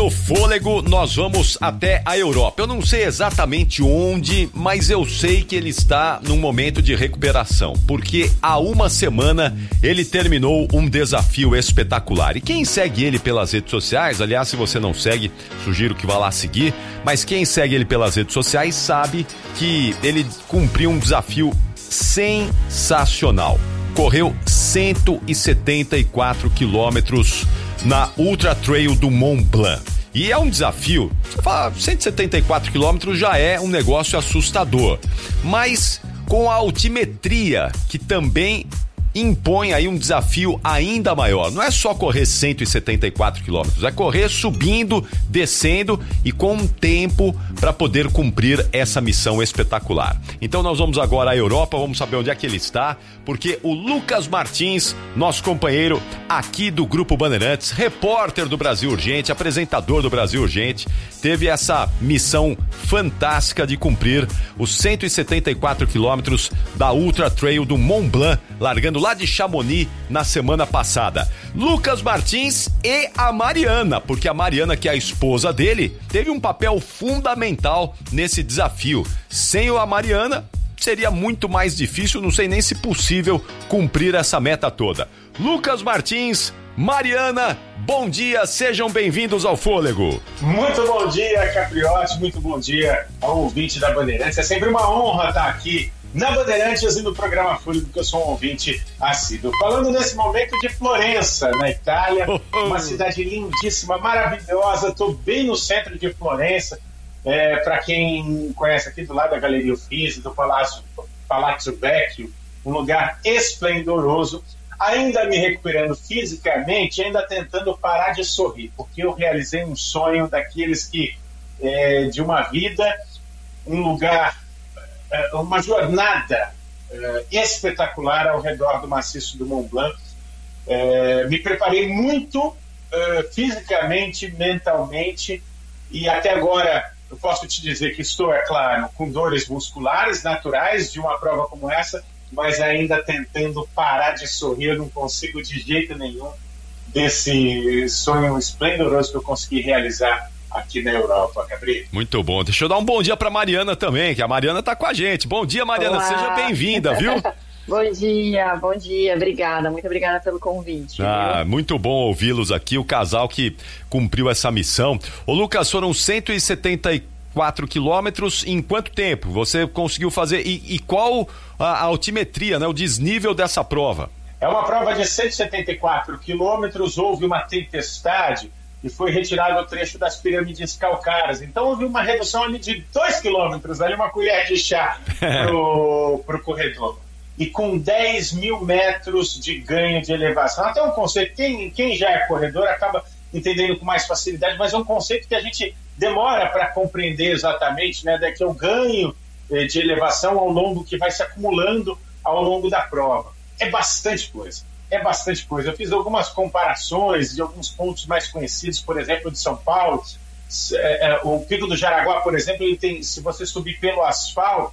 no Fôlego, nós vamos até a Europa. Eu não sei exatamente onde, mas eu sei que ele está num momento de recuperação, porque há uma semana ele terminou um desafio espetacular. E quem segue ele pelas redes sociais, aliás, se você não segue, sugiro que vá lá seguir, mas quem segue ele pelas redes sociais sabe que ele cumpriu um desafio sensacional. Correu 174 quilômetros na Ultra Trail do Mont Blanc. E é um desafio. Você fala, 174 quilômetros já é um negócio assustador. Mas com a altimetria, que também impõe aí um desafio ainda maior. Não é só correr 174 quilômetros, é correr subindo, descendo e com um tempo para poder cumprir essa missão espetacular. Então nós vamos agora à Europa, vamos saber onde é que ele está, porque o Lucas Martins, nosso companheiro aqui do Grupo Bandeirantes, repórter do Brasil Urgente, apresentador do Brasil Urgente, teve essa missão fantástica de cumprir os 174 quilômetros da Ultra Trail do Mont Blanc, largando lá de Chamonix na semana passada. Lucas Martins e a Mariana, porque a Mariana, que é a esposa dele, teve um papel fundamental nesse desafio. Sem a Mariana, seria muito mais difícil, não sei nem se possível cumprir essa meta toda. Lucas Martins, Mariana, bom dia, sejam bem-vindos ao Fôlego. Muito bom dia, Capriotti, muito bom dia ao ouvinte da Bandeirantes. É sempre uma honra estar aqui na Bandeirantes e no programa Fôlego, porque eu sou um ouvinte assíduo. Falando nesse momento de Florença, na Itália, uma cidade lindíssima, maravilhosa. Estou bem no centro de Florença. Para quem conhece aqui do lado da Galeria Uffizi, do Palazzo Vecchio, um lugar esplendoroso. Ainda me recuperando fisicamente, ainda tentando parar de sorrir, porque eu realizei um sonho daqueles que, de uma vida, um lugar, uma jornada espetacular ao redor do maciço do Mont Blanc. Me preparei muito fisicamente, mentalmente, e até agora eu posso te dizer que estou, é claro, com dores musculares naturais de uma prova como essa, mas ainda tentando parar de sorrir. Eu não consigo de jeito nenhum desse sonho esplendoroso que eu consegui realizar aqui na Europa, Gabriel. Muito bom. Deixa eu dar um bom dia pra Mariana também, que a Mariana tá com a gente. Bom dia, Mariana. Olá. Seja bem-vinda, viu? Bom dia, obrigada, muito obrigada pelo convite. Muito bom ouvi-los aqui, o casal que cumpriu essa missão. Ô Lucas, foram 174 quilômetros em quanto tempo você conseguiu fazer e qual a altimetria, né, o desnível dessa prova? É uma prova de 174 quilômetros, houve uma tempestade e foi retirado o trecho das pirâmides calcárias, então houve uma redução ali de 2 quilômetros, ali uma colher de chá pro corredor. E com 10 mil metros de ganho de elevação. Até um conceito, quem já é corredor acaba entendendo com mais facilidade, mas é um conceito que a gente demora para compreender exatamente, né? Daqui é o ganho de elevação ao longo que vai se acumulando ao longo da prova. É bastante coisa. Eu fiz algumas comparações de alguns pontos mais conhecidos, por exemplo, de São Paulo. O Pico do Jaraguá, por exemplo, ele tem, se você subir pelo asfalto,